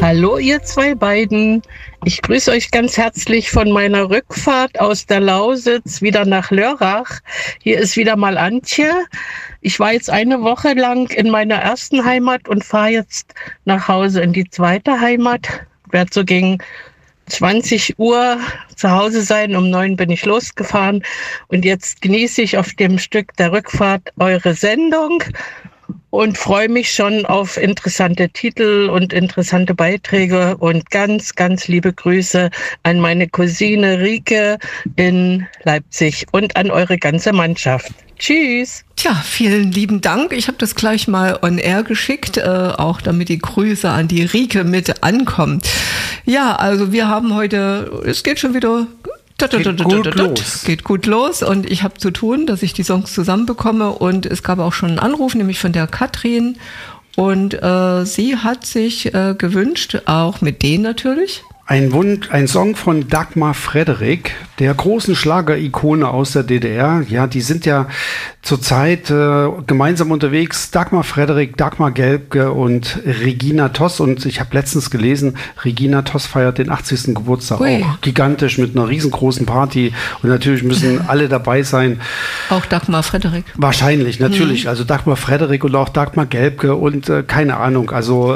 Hallo, ihr zwei beiden. Ich grüße euch ganz herzlich von meiner Rückfahrt aus der Lausitz wieder nach Lörrach. Hier ist wieder mal Antje. Ich war jetzt eine Woche lang in meiner ersten Heimat und fahre jetzt nach Hause in die zweite Heimat. Werde so gegen 20 Uhr zu Hause sein. Um 9 bin ich losgefahren. Und jetzt genieße ich auf dem Stück der Rückfahrt eure Sendung und freue mich schon auf interessante Titel und interessante Beiträge und ganz, ganz liebe Grüße an meine Cousine Rike in Leipzig und an eure ganze Mannschaft. Tschüss. Tja, vielen lieben Dank. Ich habe das gleich mal on air geschickt, auch damit die Grüße an die Rike mit ankommen. Ja, also wir haben heute, es geht schon wieder... Geht gut los und ich habe zu tun, dass ich die Songs zusammenbekomme und es gab auch schon einen Anruf, nämlich von der Katrin und sie hat sich gewünscht, auch mit denen natürlich. Ein Song von Dagmar Frederik, der großen Schlager-Ikone aus der DDR. Ja, die sind ja zurzeit gemeinsam unterwegs. Dagmar Frederik, Dagmar Gelbke und Regina Toss. Und ich habe letztens gelesen, Regina Toss feiert den 80. Geburtstag. Ui. Auch gigantisch mit einer riesengroßen Party. Und natürlich müssen alle dabei sein. Auch Dagmar Frederik? Wahrscheinlich, natürlich. Also Dagmar Frederik und auch Dagmar Gelbke und keine Ahnung. Also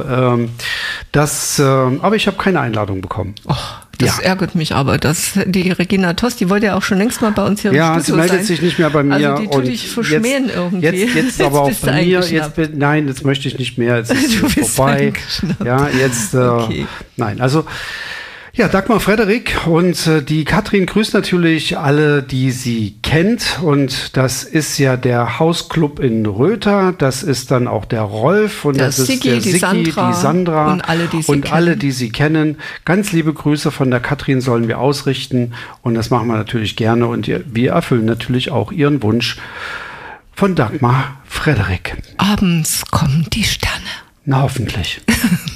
aber ich habe keine Einladung bekommen. Oh, das ärgert mich aber, dass die Regina Toss, die wollte ja auch schon längst mal bei uns hier im Studio sein. Ja, sie meldet sich nicht mehr bei mir. Also die tut dich verschmähen irgendwie. Jetzt aber auch bei mir. Nein, jetzt möchte ich nicht mehr. Jetzt ist es vorbei. Ja, jetzt, okay. Nein, also... Ja, Dagmar Frederik und die Katrin grüßt natürlich alle, die sie kennt und das ist ja der Hausclub in Röther, das ist dann auch der Rolf und das ist der Sigi, die Sandra und alle, die sie kennen. Ganz liebe Grüße von der Katrin sollen wir ausrichten und das machen wir natürlich gerne und wir erfüllen natürlich auch ihren Wunsch von Dagmar Frederik. Abends kommen die Sterne. Na, hoffentlich.